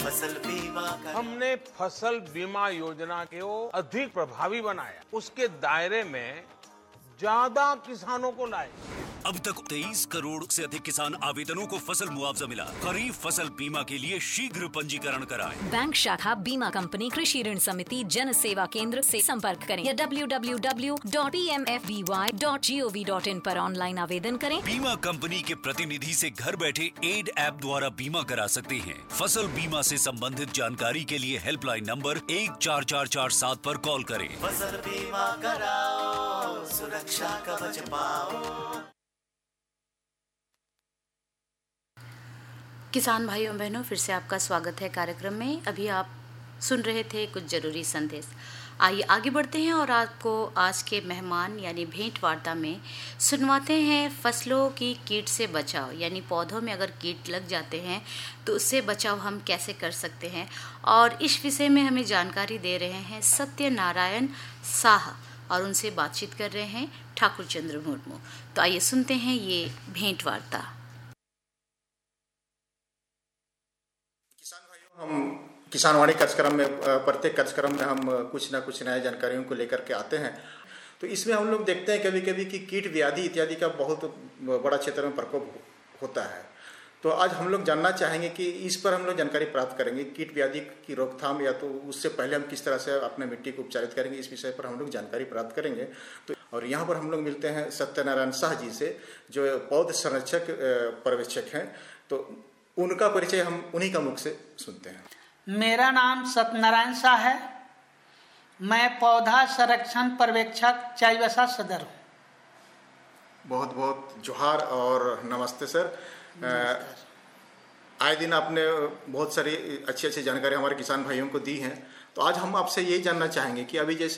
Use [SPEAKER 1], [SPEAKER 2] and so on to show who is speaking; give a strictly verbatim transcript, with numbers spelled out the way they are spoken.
[SPEAKER 1] फसल बीमा कराओ।
[SPEAKER 2] हमने फसल बीमा योजना को अधिक प्रभावी बनाया, उसके दायरे में ज्यादा किसानों को लाए।
[SPEAKER 3] अब तक तेईस करोड़ से अधिक किसान आवेदनों को फसल मुआवजा मिला। खरीफ फसल बीमा के लिए शीघ्र पंजीकरण कराएं।
[SPEAKER 4] बैंक शाखा बीमा कंपनी कृषि ऋण समिति जन सेवा केंद्र से संपर्क करें या W W W dot P M F B Y dot G O V dot in पर ऑनलाइन आवेदन करें।
[SPEAKER 3] बीमा कंपनी के प्रतिनिधि से घर बैठे एड ऐप द्वारा बीमा करा सकते हैं। फसल बीमा से संबंधित जानकारी के लिए हेल्पलाइन नंबर एक चार चार चार सात पर कॉल करें।
[SPEAKER 1] फसल बीमा कराओ, सुरक्षा कवच पाओ।
[SPEAKER 5] किसान भाइयों बहनों, फिर से आपका स्वागत है कार्यक्रम में। अभी आप सुन रहे थे कुछ ज़रूरी संदेश। आइए आगे बढ़ते हैं और आपको आज के मेहमान यानी भेंट वार्ता में सुनवाते हैं फसलों की कीट से बचाव, यानी पौधों में अगर कीट लग जाते हैं तो उससे बचाव हम कैसे कर सकते हैं। और इस विषय में हमें जानकारी दे रहे हैं सत्यनारायण साह और उनसे बातचीत कर रहे हैं ठाकुर चंद्र मुर्मू। तो आइए सुनते हैं ये भेंट वार्ता।
[SPEAKER 6] हम किसानवाणी कार्यक्रम में प्रत्येक कार्यक्रम में हम कुछ ना कुछ नए जानकारियों को लेकर के आते हैं। तो इसमें हम लोग देखते हैं कभी कभी कि कीट व्याधि इत्यादि का बहुत बड़ा क्षेत्र में प्रकोप होता है। तो आज हम लोग जानना चाहेंगे कि इस पर हम लोग जानकारी प्राप्त करेंगे, कीट व्याधि की रोकथाम या तो उससे पहले हम किस तरह से अपने मिट्टी को उपचारित करेंगे, इस विषय पर हम लोग जानकारी प्राप्त करेंगे। तो और यहाँ पर हम लोग मिलते हैं सत्यनारायण साह जी से, जो पौध संरक्षक पर्यवेक्षक हैं। तो उनका परिचय हम उन्हीं का मुख से सुनते हैं।
[SPEAKER 7] मेरा नाम सत्यनारायण शाह है। मैं पौधा संरक्षण पर्यवेक्षक चाईबासा सदर हूँ।
[SPEAKER 6] बहुत बहुत जोहार और नमस्ते सर। आए दिन आपने बहुत सारी अच्छी अच्छी जानकारी हमारे किसान भाइयों को दी हैं। तो आज हम आपसे यही जानना चाहेंगे कि अभी जैसे